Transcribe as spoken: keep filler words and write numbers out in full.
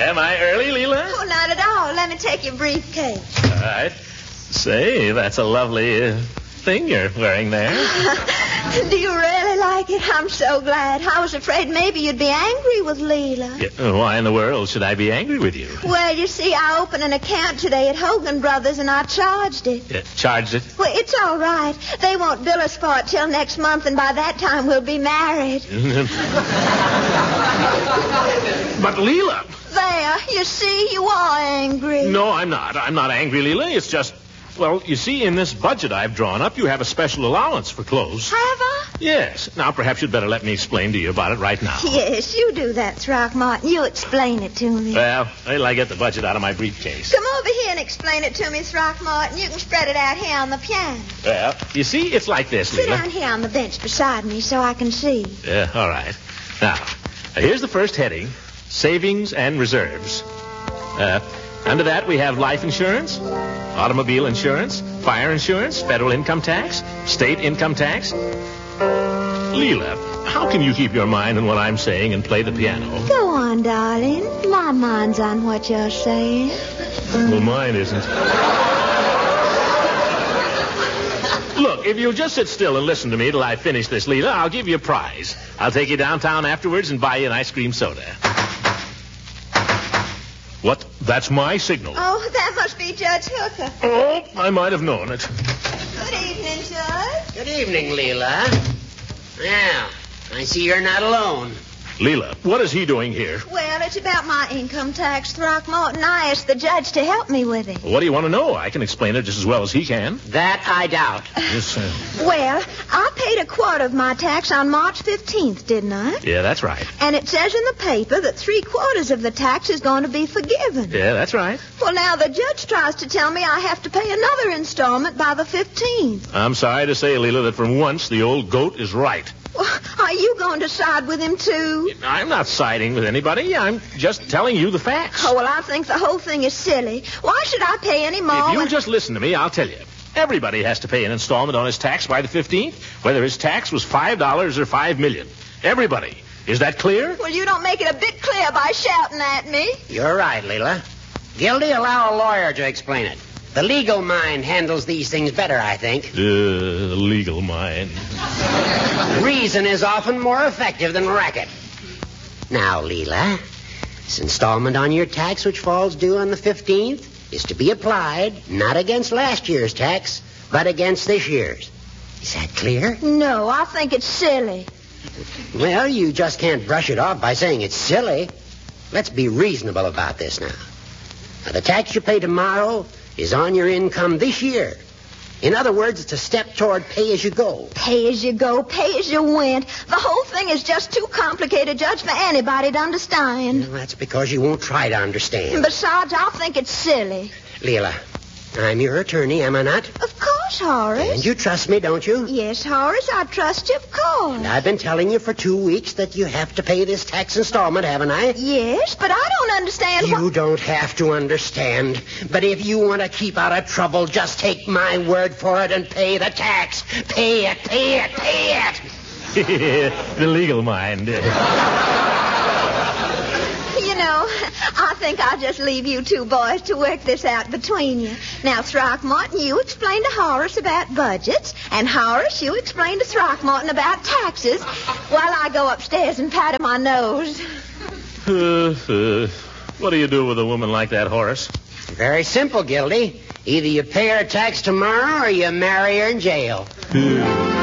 Am I early, Leela? Oh, not at all. Let me take your briefcase. All right. Say, that's a lovely uh, thing you're wearing there. Do you really like it? I'm so glad. I was afraid maybe you'd be angry with Leela. Yeah, why in the world should I be angry with you? Well, you see, I opened an account today at Hogan Brothers, and I charged it. Yeah, charged it? Well, it's all right. They won't bill us for it till next month, and by that time we'll be married. But, Leela... There, you see, you are angry. No, I'm not. I'm not angry, Leela. It's just... Well, you see, in this budget I've drawn up, you have a special allowance for clothes. Have I? Yes. Now, perhaps you'd better let me explain to you about it right now. Yes, you do that, Throckmorton. You explain it to me. Well, wait till I get the budget out of my briefcase. Come over here and explain it to me, Throckmorton. You can spread it out here on the piano. Well, you see, it's like this, Sit Leela. down here on the bench beside me so I can see. Yeah, all right. Now, here's the first heading, Savings and Reserves. Uh, under that, we have life insurance, automobile insurance, fire insurance, federal income tax, state income tax. Leela, how can you keep your mind on what I'm saying and play the piano? Go on, darling. My mind's on what you're saying. Well, mine isn't. Look, if you'll just sit still and listen to me till I finish this, Leela, I'll give you a prize. I'll take you downtown afterwards and buy you an ice cream soda. What? That's my signal. Oh, that must be Judge Hooker. Oh, I might have known it. Good evening, Judge. Good evening, Leela. Now, I see you're not alone. Leela, what is he doing here? Well, it's about my income tax, Throckmorton. I asked the judge to help me with it. What do you want to know? I can explain it just as well as he can. That I doubt. Yes, sir. Well, I paid a quarter of my tax on March fifteenth, didn't I? Yeah, that's right. And it says in the paper that three quarters of the tax is going to be forgiven. Yeah, that's right. Well, now the judge tries to tell me I have to pay another installment by the fifteenth. I'm sorry to say, Leela, that for once the old goat is right. Well, are you going to side with him, too? I'm not siding with anybody. I'm just telling you the facts. Oh, well, I think the whole thing is silly. Why should I pay any more? If you when... just listen to me, I'll tell you. Everybody has to pay an installment on his tax by the fifteenth, whether his tax was five dollars or five million dollars. Everybody. Is that clear? Well, you don't make it a bit clear by shouting at me. You're right, Leela. Gildy, allow a lawyer to explain it. The legal mind handles these things better, I think. Uh, legal mind. Reason is often more effective than racket. Now, Leela, this installment on your tax, which falls due on the fifteenth, is to be applied not against last year's tax, but against this year's. Is that clear? No, I think it's silly. Well, you just can't brush it off by saying it's silly. Let's be reasonable about this now. Now, the tax you pay tomorrow is on your income this year. In other words, it's a step toward pay as you go. Pay as you go, pay as you went. The whole thing is just too complicated, Judge, for anybody to understand. Well, that's because you won't try to understand. And besides, I think it's silly. Leela, I'm your attorney, am I not? Of course, Horace. And you trust me, don't you? Yes, Horace, I trust you, of course. And I've been telling you for two weeks that you have to pay this tax installment, haven't I? Yes, but I don't understand You what... don't have to understand. But if you want to keep out of trouble, just take my word for it and pay the tax. Pay it, pay it, pay it. The legal mind. You know, I think I'll just leave you two boys to work this out between you. Now, Throckmorton, you explain to Horace about budgets, and Horace, you explain to Throckmorton about taxes, while I go upstairs and pat him on my nose. Uh, uh, what do you do with a woman like that, Horace? Very simple, Gildy. Either you pay her tax tomorrow or you marry her in jail.